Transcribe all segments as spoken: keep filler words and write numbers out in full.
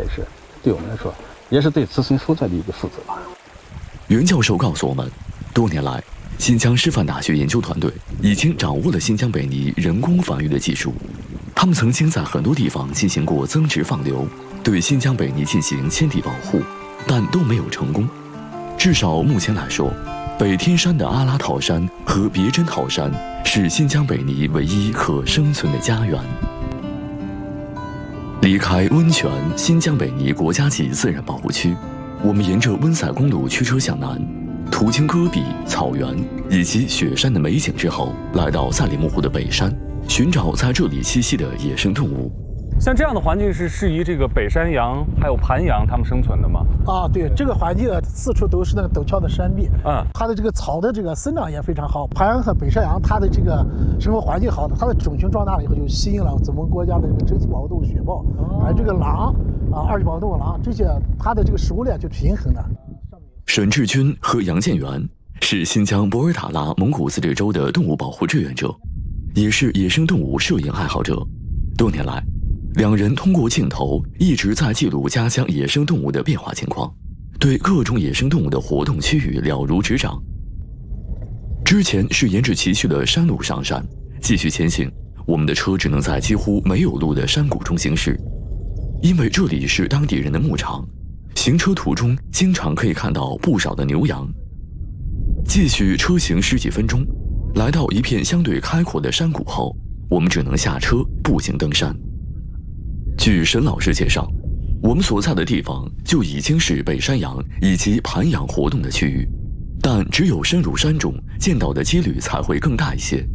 是对我们来说，也是对自身所在的一个负责吧。 袁教授告诉我们，多年来，新疆师范大学研究团队已经掌握了新疆北泥人工繁育的技术。他们曾经在很多地方进行过增殖放流，对新疆北泥进行迁地保护，但都没有成功。至少目前来说，北天山的阿拉陶山和别针陶山是新疆北泥唯一可生存的家园。离开温泉新疆北泥国家级自然保护区，我们沿着温塞公路驱车向南，途经戈壁、草原以及雪山的美景之后，来到赛里木湖的北山，寻找在这里栖息的野生动物。 像这样的环境是适宜这个北山羊还有盘羊它们生存的吗？ 啊，对，这个环境四处都是那个陡峭的山壁， 嗯， 它的这个草的这个生长也非常好。盘羊和北山羊它的这个生活环境好的，它的种群壮大了以后，就吸引了咱们国家的这个珍稀保护动物雪豹，而、哦、这个狼啊，二级保护动物狼这些，它的这个食物链就平衡的。 沈志军和杨建元是新疆博尔塔拉蒙古自治州的动物保护志愿者，也是野生动物摄影爱好者。多年来，两人通过镜头一直在记录家乡野生动物的变化情况，对各种野生动物的活动区域了如指掌。之前是沿着崎岖的山路上山，继续前行，我们的车只能在几乎没有路的山谷中行驶，因为这里是当地人的牧场，行车途中经常可以看到不少的牛羊。继续车行十几分钟，来到一片相对开阔的山谷后，我们只能下车步行登山。据沈老师介绍，我们所在的地方就已经是北山羊以及盘羊活动的区域，但只有深入山中，见到的几率才会更大一些。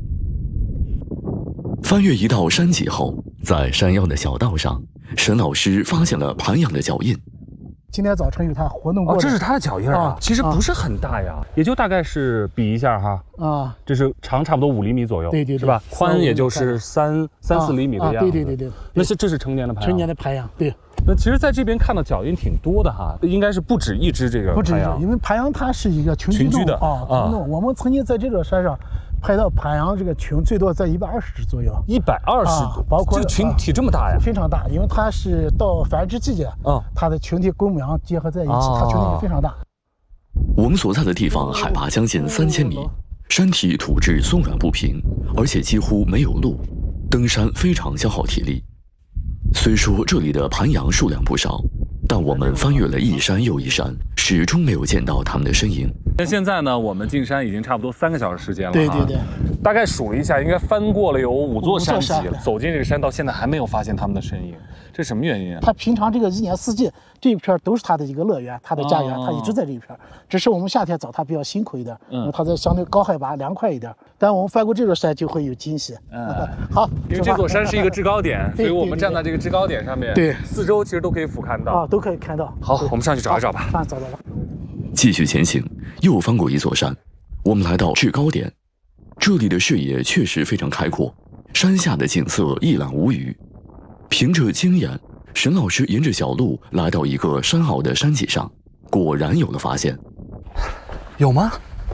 翻越一道山脊后，在山腰的小道上，沈老师发现了盘羊的脚印。 今天早晨有它活动过的， 哦，这是它的脚印啊，其实不是很大呀，也就大概是比一下哈，啊，这是长差不多五厘米左右， 对对对， 是吧？宽也就是三三四厘米的样子， 对对对对。 那是这是成年的盘羊， 成年的盘羊，对。 那其实在这边看到脚印挺多的哈，应该是不止一只这个不止一只， 盘羊， 因为盘羊它是一个群群居的啊，群动。我们曾经在这座山上拍到盘羊这个群最多在一百二十只左右， 一百二十， 包括这个群体这么大呀， 非常大，因为它是到繁殖季节，啊，它的群体公母羊结合在一起，它群体非常大。 我们所在的地方海拔将近三千米，山体土质松软不平，而且几乎没有路，登山非常消耗体力。虽说这里的盘羊数量不少，但我们翻越了一山又一山，始终没有见到它们的身影。 那现在呢，我们进山已经差不多三个小时时间了， 对对对， 大概数了一下，应该翻过了有五座山脊了。走进这个山，到现在还没有发现它们的身影，这什么原因啊？ 它平常这个一年四季这一片都是它的一个乐园，它的家园，它一直在这一片。只是我们夏天找它比较辛苦一点，因为它在相对高海拔凉快一点。但我们翻过这座山就会有惊喜。嗯，好， 因为这座山是一个制高点，所以我们站在这个制高点上面，对，四周其实都可以俯瞰到啊，都可以看到。 好，我们上去找一找吧。 上找到了。 继续前行，又翻过一座山，我们来到制高点。这里的视野确实非常开阔，山下的景色一览无余。凭着经验，沈老师沿着小路来到一个山坳的山脊上，果然有了发现。 有吗？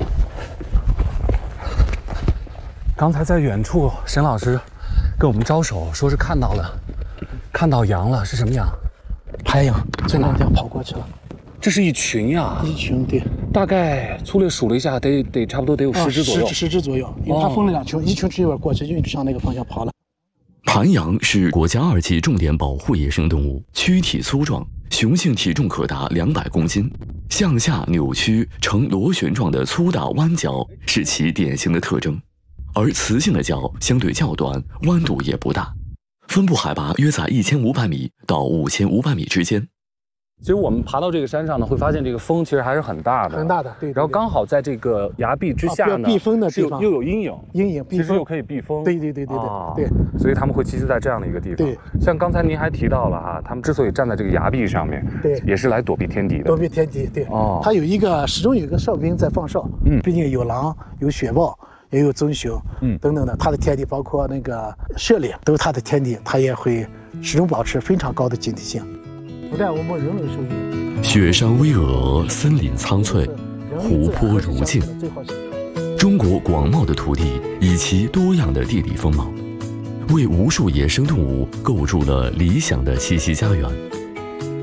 刚才在远处，沈老师跟我们招手，说是看到了，看到羊了，是什么羊？ 盘羊，从那边跑过去了。 这是一群呀， 一群，对， 大概粗略数了一下，得得差不多得有十只左右， 十十只左右，因为它分了两群，一群只有过去，就向那个方向跑了。 盘羊是国家二级重点保护野生动物，躯体粗壮，雄性体重可达两百公斤，向下扭曲呈螺旋状的粗大弯角是其典型的特征，而雌性的角相对较短，弯度也不大，分布海拔约在一千五百米到五千五百米之间。 其实我们爬到这个山上呢，会发现这个风其实还是很大的， 很大的，对。 然后刚好在这个崖壁之下呢， 避风的地方又有阴影， 阴影避风， 其实又可以避风。 对对对对对对。 所以他们会栖息在这样的一个地方。 对。 像刚才您还提到了哈，他们之所以站在这个崖壁上面，对，也是来躲避天敌的。 躲避天敌，对。哦。它有一个始终有一个哨兵在放哨，嗯，毕竟有狼，有雪豹，也有棕熊，嗯，等等的，它的天敌包括那个射猎，都是它的天敌，它也会始终保持非常高的警惕性。不但我们人类受益。 雪山巍峨，森林苍翠，湖泊如镜。中国广袤的土地以其多样的地理风貌，为无数野生动物构筑了理想的栖息家园。